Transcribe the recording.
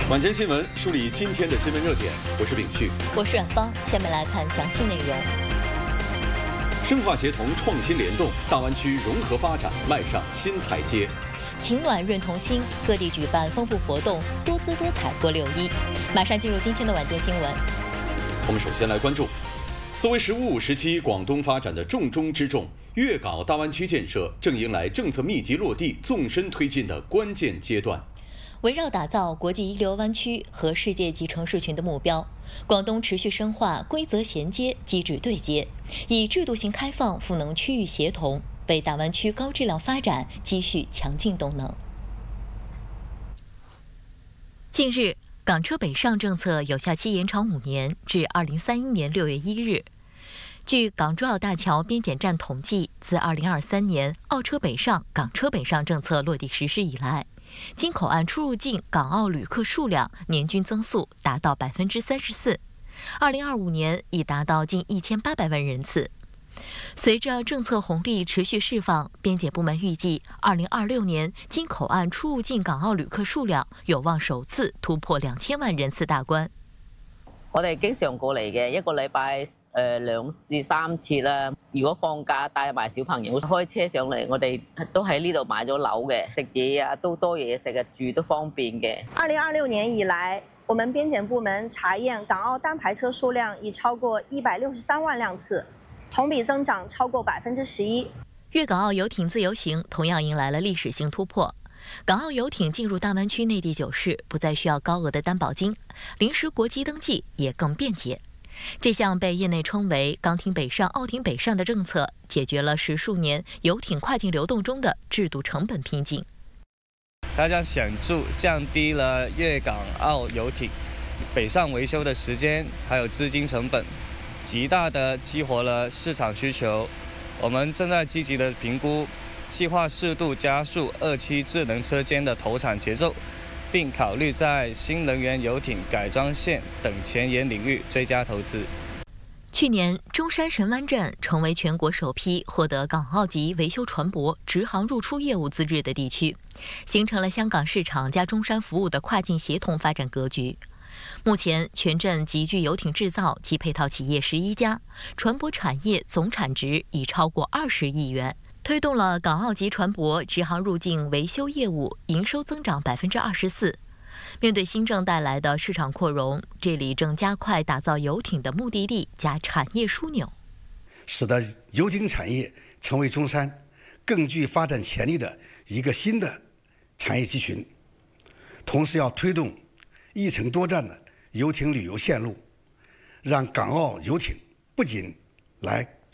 晚间新闻梳理今天的新闻热点，我是秉旭， 我是阮芳。下面来看详细内容。 深化协同，创新联动，大湾区融合发展迈上新台阶。 情暖润童心，各地举办丰富活动，多姿多彩过6·1。马上进入今天的晚间新闻。 我们首先来关注，作为“十五五”时期广东发展的重中之重，粤港澳大湾区建设正迎来政策密集落地、纵深推进的关键阶段。 围绕打造国际一流湾区和世界级城市群的目标，广东持续深化规则衔接、机制对接，以制度性开放赋能区域协同，为大湾区高质量发展积蓄强劲动能。近日，港车北上政策有效期延长5年，至2031年6月1日。据港珠澳大桥边检站统计，自2023年澳车北上、港车北上政策落地实施以来，经口岸出入境港澳旅客数量年均增速达到34%，2025年已达到近1800万人次。随着政策红利持续释放，边检部门预计2026年经口岸出入境港澳旅客數量有望首次突破2000萬人次大關。 我哋經常過嚟嘅，一個禮拜2至3次啦。如果放假帶埋小朋友開車上嚟，我哋都喺呢度買咗樓嘅，食嘢啊都多嘢食嘅，住都方便嘅。 2026年以來，我們邊檢部門查驗港澳單牌車數量已超過163萬輛次，同比增長超過11%。 粵港澳遊艇自由行同樣迎來了歷史性突破。港澳遊艇進入大灣區內地9市，不再需要高額的擔保金，臨時國籍登記也更便捷。這項被業內稱為港艇北上、澳艇北上的政策，解決了10數年遊艇跨境流動中的制度成本瓶頸。 它將顯著降低了粵港澳遊艇北上維修的時間，還有資金成本，極大地激活了市場需求。我們正在積極地評估，計劃適度加速2期智能車間的投產節奏，並考慮在新能源遊艇改裝線等前沿領域追加投資。 去年，中山神灣站成為全國首批獲得港澳級維修船舶直航入出業務資質的地區，形成了香港市場加中山服務的跨境協同發展格局。目前，全鎮集聚遊艇製造及配套企業11家，船舶產業總產值已超過20億元。推動了港澳級船舶直航入境維修業務營收增長24%。面對新政帶來的市場擴容，這裡正加快打造遊艇的目的地加產業樞紐， 使得遊艇產業成為中山更具發展潛力的一個新的產業集群。同時要推動一程多站的遊艇旅遊線路，讓港澳遊艇不僅來